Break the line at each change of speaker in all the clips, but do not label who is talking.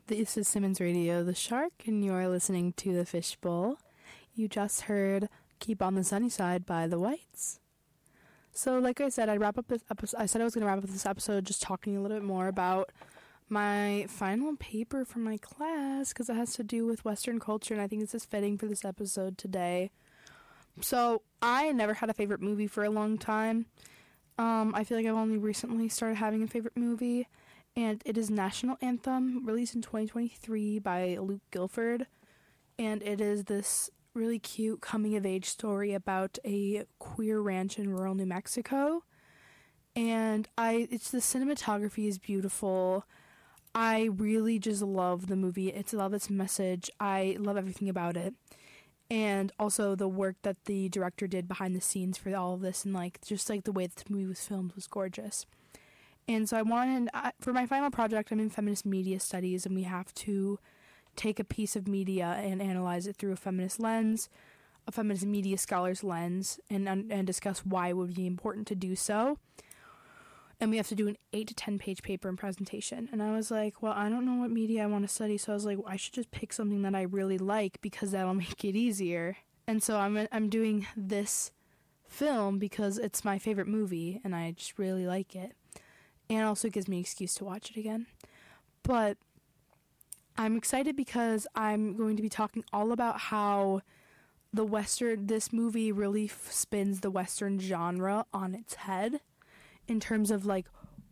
This is Simmons Radio, the Shark, and you're listening to The Fishbowl. You just heard Keep on the Sunny Side by The Whites. So, like I said, I said I was going to wrap up this episode just talking a little bit more about my final paper for my class, because it has to do with Western culture, and I think this is fitting for this episode today. So, I never had a favorite movie for a long time. I feel like I've only recently started having a favorite movie, and it is National Anthem, released in 2023 by Luke Gilford, and it is this really cute coming-of-age story about a queer ranch in rural New Mexico, and the cinematography is beautiful. I really just love the movie. I love its message. I love everything about it, and also the work that the director did behind the scenes for all of this, and just the way that the movie was filmed was gorgeous. And so for my final project, I'm in feminist media studies, and we have to take a piece of media and analyze it through a feminist lens, a feminist media scholar's lens, and discuss why it would be important to do so. And we have to do an 8 to 10 page paper and presentation. And I was like, well, I don't know what media I want to study, so I was like, I should just pick something that I really like, because that'll make it easier. And so I'm doing this film because it's my favorite movie, and I just really like it. And also gives me an excuse to watch it again. But I'm excited because I'm going to be talking all about how this movie really spins the Western genre on its head in terms of okay,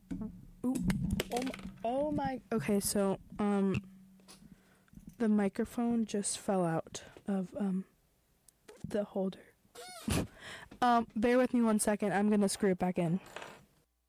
so the microphone just fell out of the holder. Bear with me 1 second. I'm going to screw it back in.